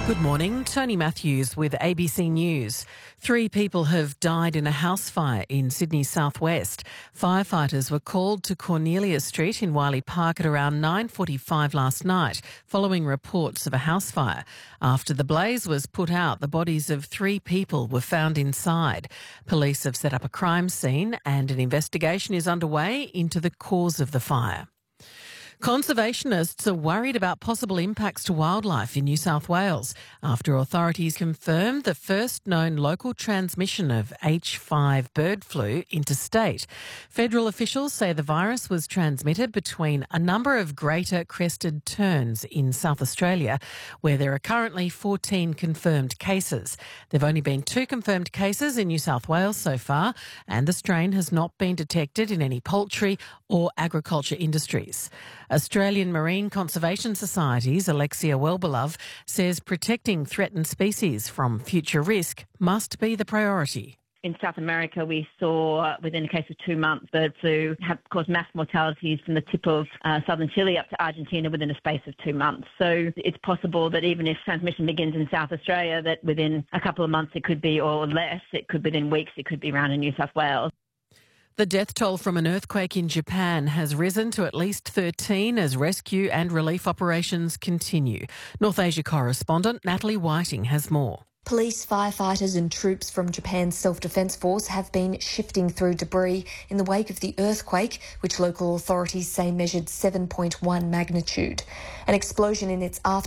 Good morning, Tony Matthews with ABC News. 3 people have died in a house fire in Sydney's southwest. Firefighters were called to Cornelia Street in Wiley Park at around 9:45 last night, following reports of a house fire. After the blaze was put out, the bodies of 3 people were found inside. Police have set up a crime scene and an investigation is underway into the cause of the fire. Conservationists are worried about possible impacts to wildlife in New South Wales after authorities confirmed the first known local transmission of H5 bird flu interstate. Federal officials say the virus was transmitted between a number of greater crested terns in South Australia, where there are currently 14 confirmed cases. There have only been 2 confirmed cases in New South Wales so far, and the strain has not been detected in any poultry or agriculture industries. Australian Marine Conservation Society's Alexia Wellbelove says protecting threatened species from future risk must be the priority. In South America, we saw within a case of 2 months, bird flu have caused mass mortalities from the tip of southern Chile up to Argentina within a space of 2 months. So it's possible that even if transmission begins in South Australia, that within a couple of months it could be, or less, it could within weeks, it could be around in New South Wales. The death toll from an earthquake in Japan has risen to at least 13 as rescue and relief operations continue. North Asia correspondent Natalie Whiting has more. Police, firefighters and troops from Japan's Self-Defence Force have been shifting through debris in the wake of the earthquake, which local authorities say measured 7.1 magnitude. An explosion in its aftermath